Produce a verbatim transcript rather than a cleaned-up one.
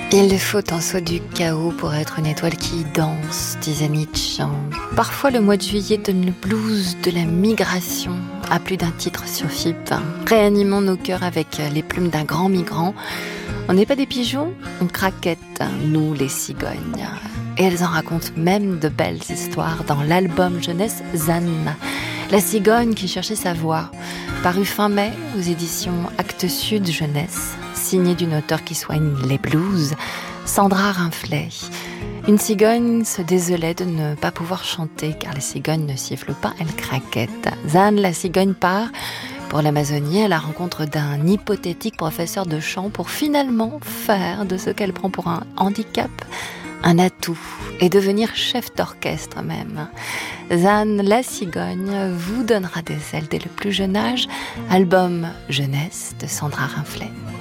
Il faut un saut du chaos pour être une étoile qui danse, disait Nietzsche. Parfois le mois de juillet donne le blues de la migration, à plus d'un titre sur F I P. Réanimons nos cœurs avec les plumes d'un grand migrant. On n'est pas des pigeons, on craquette, nous les cigognes. Et elles en racontent même de belles histoires dans l'album jeunesse Zan, la cigogne qui cherchait sa voix, paru fin mai aux éditions Actes Sud Jeunesse, signé d'une auteure qui soigne les blues, Sandra Rinflet. Une cigogne se désolait de ne pas pouvoir chanter car les cigognes ne sifflent pas, elles craquettent. Zan, la cigogne, part pour l'Amazonie à la rencontre d'un hypothétique professeur de chant pour finalement faire de ce qu'elle prend pour un handicap un atout et devenir chef d'orchestre même. Zan, la cigogne, vous donnera des ailes dès le plus jeune âge. Album jeunesse de Sandra Rinflet.